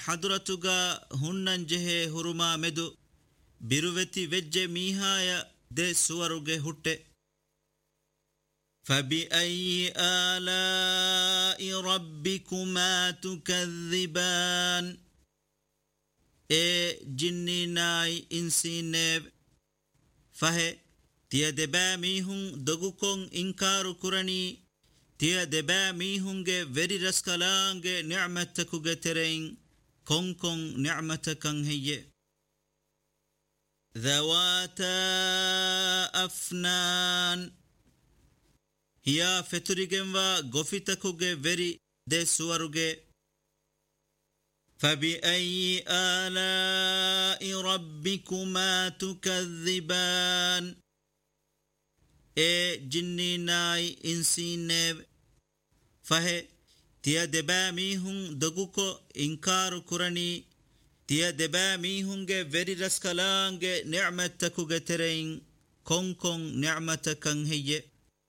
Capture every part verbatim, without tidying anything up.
حضرتگا هنن جه هرما مدو بروتي وجه ميهايا دي سوروگه هٹه فبأي آلاء ربكما تكذبان اي جني ناي انسي نيب فهي تيا دبا ميهن دغوكون انكار كرني تيا دبا ميهنگه وري رسكلانگه نعمتكوگه ترين كون كون نعمتكن هي ذواتا أفنان هيا فتريگنوا غفتكوگه وري دي سوروگه فبأي آلاء ربكما تكذبان اي جني ناي انسي نيب فهي تيا دبا ميهن دغوكو انكار كرني تيا دبا ميهنگه وري رسكلانگه نعمتكوگه ترين كون كون نعمتكن هي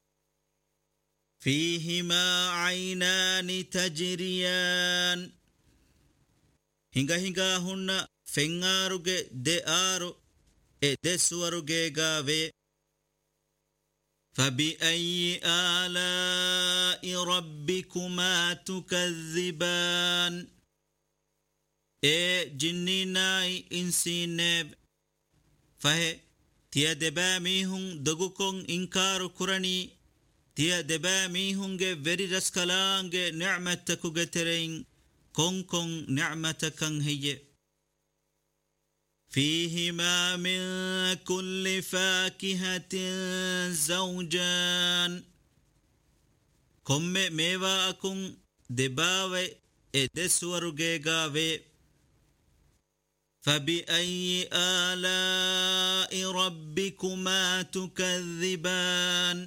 فيهما عينان تجريان hinga hinga hunna fengaruge de aro e de suwaruge gave فبأي آلاء ربكما تكذبان اي جني ناي انسي نيب فهي تيا دبا ميهن دغوكون انكار كرني تيا دبا ميهنگه وري رسكلانگه نعمتكوگه ترين كون كون نعمتكن هي فيهما من كل فاكهة زوجان كم ميوا أكون دباوي ادسوروگه گاوي فبأي آلاء ربكما تكذبان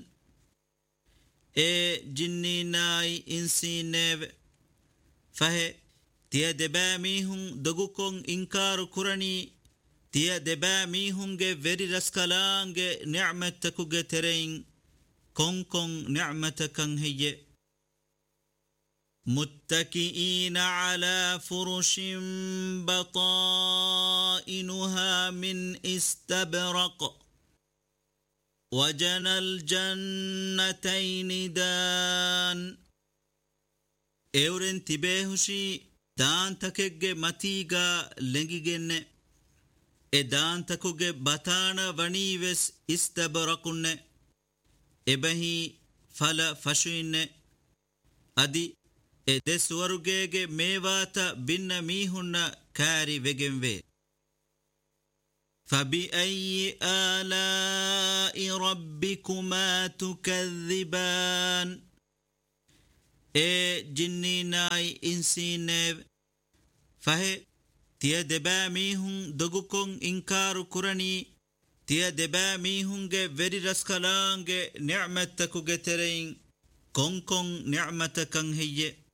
اي جني ناي انسي نيب فهي تيا دبا ميهن دغوكون انكار كرني تيا دبا ميهنگه وري رسكلانگه نعمتكوگه ترين كون كون نعمتكن هي متكئين على فرش بطائنها من استبرق وجنى الجنتين دان اورن تبهشي دان تكگه متيگا لنگگenne e daan takuge batana vanives istabrakunne ebahi fala fashuinne adi e deswarugege mewata binna mihunna kari vegenve فبأي آلاء ربكما تكذبان اي جني ناي انسي نيب فهي تيا دبا ميهن دغوكون انكار كرني تيا دبا ميهنگه وري رسكلانگه نعمتكوگه ترين كون كون نعمتكن هي